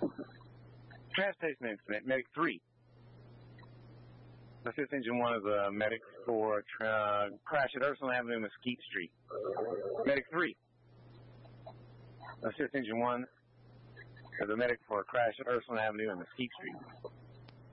Transportation incident, medic 3. Assist engine 1 is a medic for crash at Ursuline Avenue, Mesquite Street. Medic 3. Assist engine 1 is a medic for a crash at Ursuline Avenue and Mesquite Street.